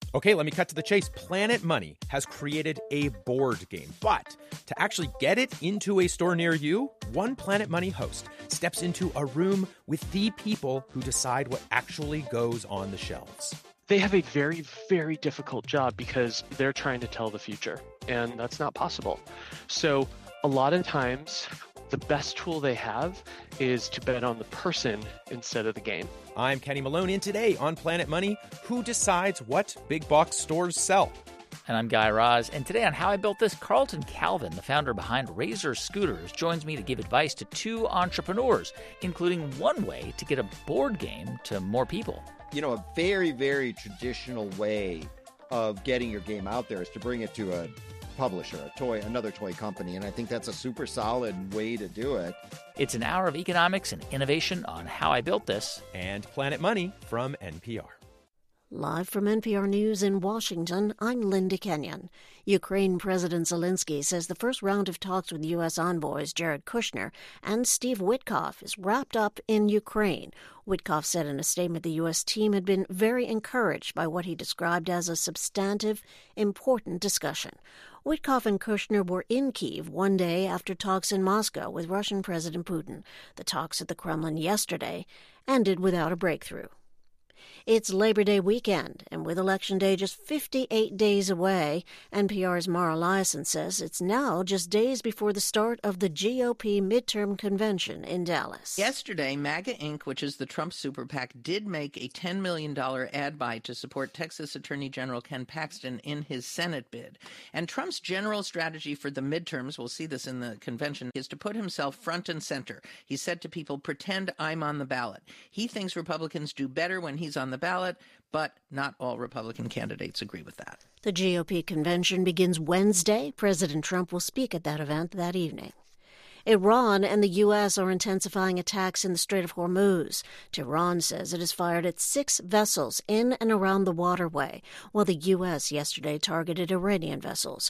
Okay, let me cut to the chase. Planet Money has created a board game, but to actually get it into a store near you, one Planet Money host steps into a room with the people who decide what actually goes on the shelves. They have a very, very difficult job because they're trying to tell the future, and that's not possible. So a lot of times, the best tool they have is to bet on the person instead of the game. I'm Kenny Malone, and today on Planet Money, who decides what big box stores sell? And I'm Guy Raz, and today on How I Built This, Carlton Calvin, the founder behind Razor Scooters, joins me to give advice to two entrepreneurs, including one way to get a board game to more people. You know, a very, very traditional way of getting your game out there is to bring it to a publisher, another toy company, and I think that's a super solid way to do it. It's an hour of economics and innovation on How I Built This. And Planet Money from NPR. Live from NPR News in Washington, I'm Linda Kenyon. Ukraine President Zelensky says the first round of talks with U.S. envoys Jared Kushner and Steve Witkoff is wrapped up in Ukraine. Witkoff said in a statement the U.S. team had been very encouraged by what he described as a substantive, important discussion. Witkoff and Kushner were in Kyiv one day after talks in Moscow with Russian President Putin. The talks at the Kremlin yesterday ended without a breakthrough. It's Labor Day weekend, and with Election Day just 58 days away, NPR's Mara Liasson says it's now just days before the start of the GOP midterm convention in Dallas. Yesterday, MAGA Inc., which is the Trump super PAC, did make a $10 million ad buy to support Texas Attorney General Ken Paxton in his Senate bid. And Trump's general strategy for the midterms, we'll see this in the convention, is to put himself front and center. He said to people, pretend I'm on the ballot. He thinks Republicans do better when he's on the ballot, but not all Republican candidates agree with that. The GOP convention begins Wednesday. President Trump will speak at that event that evening. Iran and the U.S. are intensifying attacks in the Strait of Hormuz. Tehran says it has fired at 6 vessels in and around the waterway, while the U.S. yesterday targeted Iranian vessels.